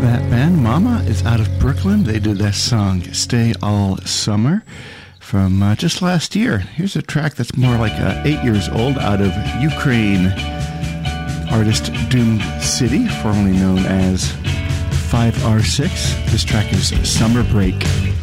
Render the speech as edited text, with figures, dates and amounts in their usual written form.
That band, Mama, is out of Brooklyn. They did that song, Stay All Summer, from just last year. Here's a track that's more like 8 years old, out of Ukraine. Artist Doomed City, formerly known as 5R6. This track is Summer Break.